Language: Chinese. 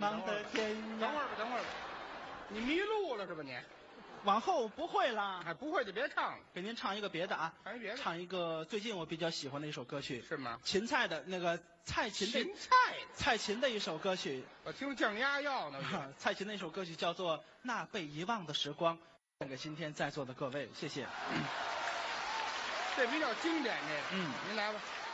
方的天涯。 等会儿吧，等会儿吧，你迷路了是吧你？ 往后不会啦， 哎，不会就别唱了， 给您唱一个别的啊， 唱一别的， 唱一个最近我比较喜欢的一首歌曲， 是吗？ 芹菜的那个蔡琴的芹菜， 蔡琴的一首歌曲， 我听降压药呢。 蔡琴的一首歌曲叫做《那被遗忘的时光》，献给今天在座的各位，谢谢。 这比较经典，这个， 嗯， 您来吧。